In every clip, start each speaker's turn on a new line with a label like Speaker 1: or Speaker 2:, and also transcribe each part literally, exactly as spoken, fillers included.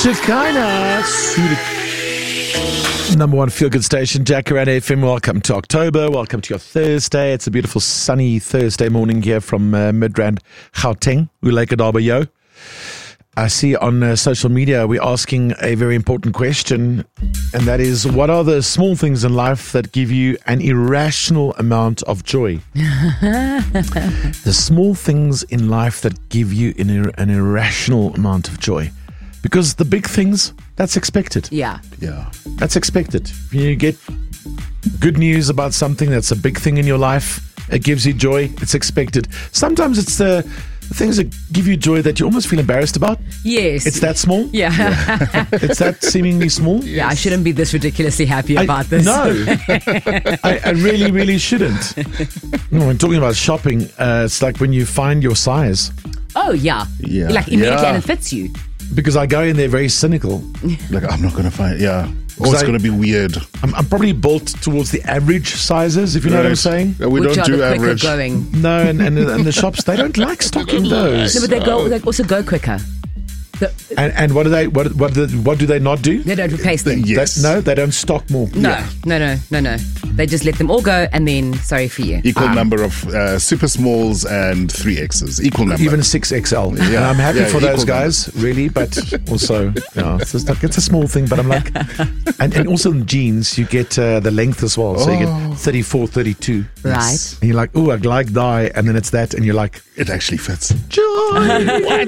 Speaker 1: Shekinah. Number one feel-good station, Jacaranda F M. Welcome to October. Welcome to your Thursday. It's a beautiful sunny Thursday morning here from uh, Midrand, Gauteng, Uleke-Darbo. I see on uh, social media we're asking a very important question, and that is, what are the small things in life that give you an irrational amount of joy? The small things in life that give you an, ir- an irrational amount of joy. Because the big things, that's expected.
Speaker 2: Yeah.
Speaker 3: Yeah.
Speaker 1: That's expected. You get good news about something that's a big thing in your life, it gives you joy, it's expected. Sometimes it's the things that give you joy that you almost feel embarrassed about.
Speaker 2: Yes.
Speaker 1: It's that small.
Speaker 2: Yeah. Yeah.
Speaker 1: It's that seemingly small.
Speaker 2: Yeah, I shouldn't be this ridiculously happy
Speaker 1: I,
Speaker 2: about this.
Speaker 1: No, I, I really, really shouldn't. No, when talking about shopping, uh, it's like when you find your size.
Speaker 2: Oh, yeah.
Speaker 3: Yeah.
Speaker 2: Like immediately
Speaker 3: Yeah.
Speaker 2: and it fits you.
Speaker 1: Because I go in there very cynical.
Speaker 3: Like, I'm not going to find, yeah. Or it's
Speaker 1: I-
Speaker 3: going to be weird.
Speaker 1: I'm, I'm probably built towards the average sizes, if you know what I'm
Speaker 3: Right.
Speaker 1: saying.
Speaker 3: Yeah, we
Speaker 2: Which
Speaker 3: don't
Speaker 2: are
Speaker 3: do
Speaker 2: the quicker
Speaker 3: average.
Speaker 2: going.
Speaker 1: No, and, and, and the shops, they don't like stocking those.
Speaker 2: No, but they go. They also go quicker. The,
Speaker 1: And, and what do they? What what do, what do they not do?
Speaker 2: they don't replace them.
Speaker 3: Yes.
Speaker 1: They- no, they don't stock more.
Speaker 2: No,
Speaker 3: Yeah.
Speaker 2: no, no, no, no. They just let them all go, and then sorry for you.
Speaker 3: Equal number of uh, super smalls and three X's. Equal number.
Speaker 1: Even six X L.
Speaker 3: Yeah.
Speaker 1: And I'm happy
Speaker 3: Yeah,
Speaker 1: for those
Speaker 3: equal
Speaker 1: guys, really, but also, you know, it's, just like, it's a small thing, but I'm like, and, and also in jeans, you get uh, the length as well. So you
Speaker 3: Oh.
Speaker 1: get thirty-four, thirty-two.
Speaker 2: Right.
Speaker 1: And you're like, oh, I like die. And then it's that, and you're like,
Speaker 3: It actually fits.
Speaker 1: joy. What?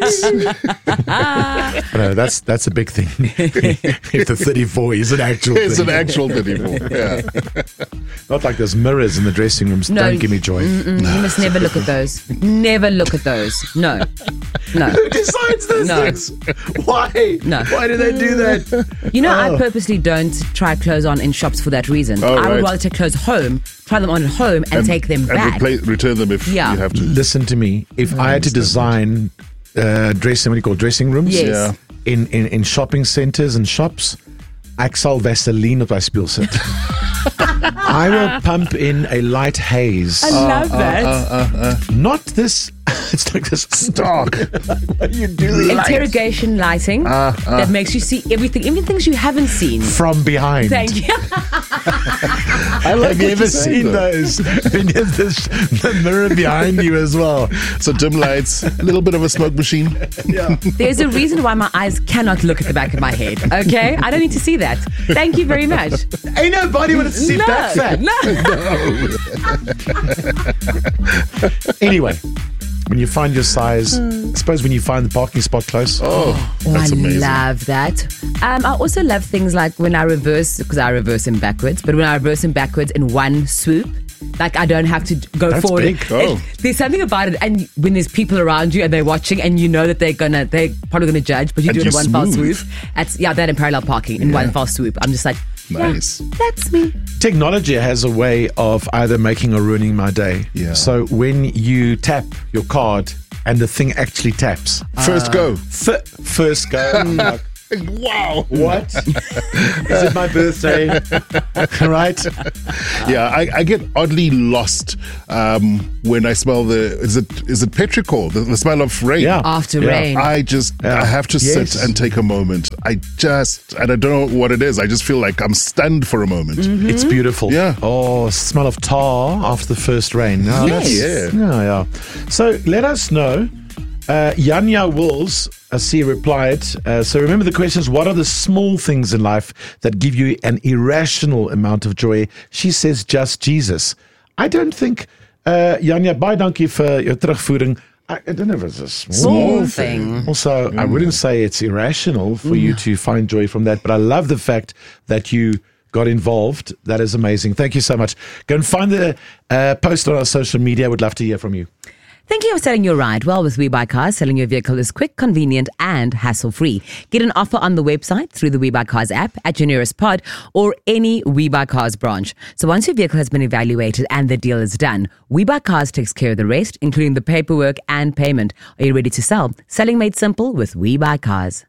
Speaker 1: No, that's, that's a big thing. If the thirty-four is an actual
Speaker 3: It's
Speaker 1: thing.
Speaker 3: an actual thirty-four. Yeah.
Speaker 1: Not like those mirrors in the dressing rooms.
Speaker 2: No.
Speaker 1: Don't give me joy.
Speaker 2: Mm-mm, you must never look at those. Never look at those. No, no.
Speaker 1: Who decides those
Speaker 2: No.
Speaker 1: things? Why?
Speaker 2: No.
Speaker 1: Why do they do that?
Speaker 2: You know,
Speaker 1: Oh.
Speaker 2: I purposely don't try clothes on in shops for that reason.
Speaker 3: Oh,
Speaker 2: I would
Speaker 3: right.
Speaker 2: rather take clothes home, try them on at home, and, take them
Speaker 3: and
Speaker 2: back.
Speaker 3: repla- return them if
Speaker 2: Yeah.
Speaker 3: you have to.
Speaker 1: Listen to me. If I had to design uh, dressing, what do you call it, dressing rooms?
Speaker 2: Yes.
Speaker 3: Yeah.
Speaker 1: In, in, in shopping centers and shops, ek sal Vaseline op my speel sit. I will pump in a light haze.
Speaker 2: I love that.
Speaker 1: Not this. It's like this dark. What do you do?
Speaker 2: Interrogation lighting that makes you see everything, even things you haven't seen.
Speaker 1: From behind.
Speaker 2: Thank you.
Speaker 3: I like
Speaker 1: Have you
Speaker 3: what
Speaker 1: ever
Speaker 3: you're saying,
Speaker 1: seen
Speaker 3: though.
Speaker 1: those? When you have this, the mirror behind you as well.
Speaker 3: So dim lights, a little bit of a smoke machine.
Speaker 1: Yeah.
Speaker 2: There's a reason why my eyes cannot look at the back of my head. Okay, I don't need to see that. Thank you very much.
Speaker 1: Ain't nobody wanted to see
Speaker 2: no,
Speaker 1: that fat.
Speaker 2: no.
Speaker 1: Anyway, when you find your size, I suppose when you find the parking spot close.
Speaker 3: Oh, that's
Speaker 2: I
Speaker 3: amazing.
Speaker 2: love that. Um, I also love things like when I reverse, because I reverse him backwards, but when I reverse him backwards in one swoop, like I don't have to go
Speaker 1: That's
Speaker 2: forward.
Speaker 1: big.
Speaker 3: Oh.
Speaker 2: It- there's something about it, and when there's people around you and they're watching, and you know that they're gonna, they're probably gonna judge, but you
Speaker 3: And
Speaker 2: do it in
Speaker 3: you're
Speaker 2: one fell
Speaker 3: smooth.
Speaker 2: swoop. That's yeah, that in parallel parking in one fell swoop. I'm just like,
Speaker 3: Nice.
Speaker 2: yeah, that's me.
Speaker 1: Technology has a way of either making or ruining my day.
Speaker 3: Yeah.
Speaker 1: So when you tap your card and the thing actually taps,
Speaker 3: First go.
Speaker 1: f- first go. I'm like,
Speaker 3: Wow.
Speaker 1: what? Is it my birthday? Right?
Speaker 3: Yeah, I, I get oddly lost um, when I smell the is it is it petrichor, the, the smell of rain.
Speaker 1: Yeah.
Speaker 2: After
Speaker 1: Yeah.
Speaker 2: rain.
Speaker 3: I just
Speaker 1: Yeah.
Speaker 3: I have to
Speaker 1: Yes.
Speaker 3: sit and take a moment. I just and I don't know what it is. I just feel like I'm stunned for a moment.
Speaker 1: It's beautiful.
Speaker 3: Yeah.
Speaker 1: Oh, smell of tar after the first rain. No,
Speaker 2: Yes.
Speaker 1: that's- Yeah, yeah. So let us know. Uh, Yanya Wills, I see, replied. Uh, so remember the question is, what are the small things in life that give you an irrational amount of joy? She says, just Jesus. I don't think, uh, Yanya, baie dankie vir jou terugvoering. I, I don't know if it's a small,
Speaker 2: Small thing.
Speaker 1: Also, I wouldn't say it's irrational for you to find joy from that, but I love the fact that you got involved. That is amazing. Thank you so much. Go and find the uh, post on our social media. I would love to hear from you.
Speaker 2: Thinking of selling your ride? Well, with WeBuyCars, selling your vehicle is quick, convenient, and hassle-free. Get an offer on the website, through the WeBuyCars app, at your nearest pod, or any WeBuyCars branch. So once your vehicle has been evaluated and the deal is done, WeBuyCars takes care of the rest, including the paperwork and payment. Are you ready to sell? Selling made simple with WeBuyCars.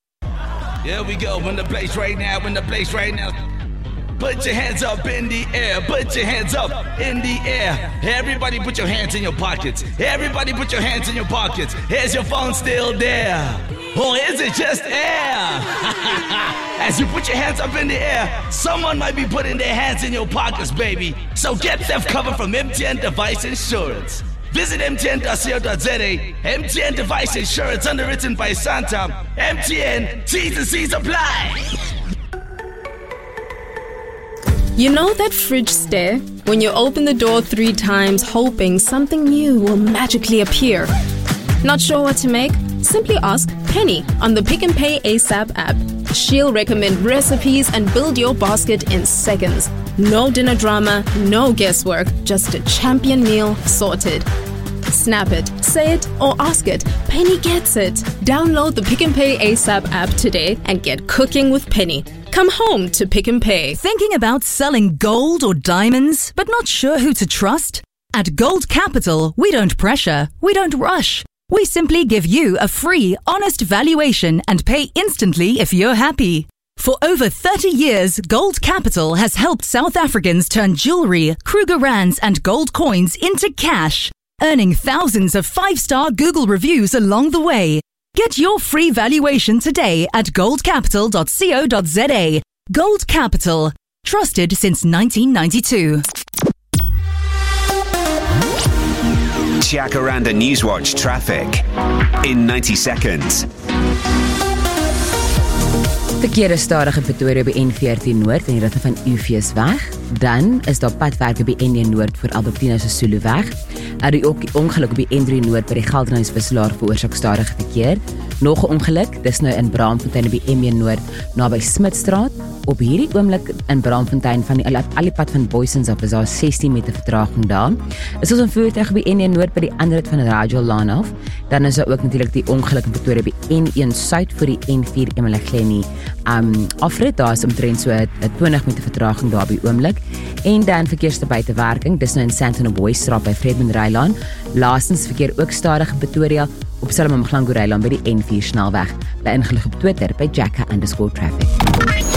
Speaker 4: Here we go, in the place right now, in the place right now. Put your hands up in the air. Put your hands up in the air. Everybody put your hands in your pockets. Everybody put your hands in your pockets. Is your phone still there? Or is it just air? As you put your hands up in the air, someone might be putting their hands in your pockets, baby. So get theft cover from M T N Device Insurance. Visit M T N dot co dot z a. M T N Device Insurance, underwritten by Santa. M T N, T's and C's apply.
Speaker 5: You know that fridge stare? When you open the door three times hoping something new will magically appear. Not sure what to make? Simply ask Penny on the Pick and Pay ASAP app. She'll recommend recipes and build your basket in seconds. No dinner drama, no guesswork, just a champion meal sorted. Snap it, say it, or ask it. Penny gets it. Download the Pick and Pay ASAP app today and get cooking with Penny. Come home to Pick and Pay.
Speaker 6: Thinking about selling gold or diamonds, but not sure who to trust? At Gold Capital, we don't pressure, we don't rush. We simply give you a free, honest valuation and pay instantly if you're happy. For over thirty years, Gold Capital has helped South Africans turn jewelry, Kruger Rands and gold coins into cash, earning thousands of five-star Google reviews along the way. Get your free valuation today at gold capital dot co dot z a. Gold Capital, trusted since nineteen ninety-two.
Speaker 7: Jacaranda Newswatch traffic in ninety seconds.
Speaker 2: Verkeer is stadig in Pretoria by N veertien Noord en die rigting van U V S weg. Dan is daar padwerke by N een Noord vir Albertina Sisulu weg. Er is ook ongeluk by N drie Noord by die Geldenhuys Wisselaar veroorsaak stadige verkeer. Nog 'n ongeluk, dis nou in Braamfontein by M een Noord naby Smitstraat. Op hierdie oomblik in Braamfontein van die Alipad van Boysens af is daar sestien meter vertraging daar. Is ons in voertuig by N een Noord by die ander van die Rajal Laan af. Dan is daar ook natuurlik die ongeluk in Pretoria by N een Suid vir die N vier Emelaghleni. Um, afrit, daar is omtrent so 'n twintig meter vertraging daar by oomblik. En dan verkeerste buitewerking, dis nou in Sandton Boystraat by Fredman Rylaan. Laastens verkeer ook stadig in Pretoria op Salomon Mglango Rylaan by die N vier snelweg. By ingelig op Twitter by Jacka underscore traffic.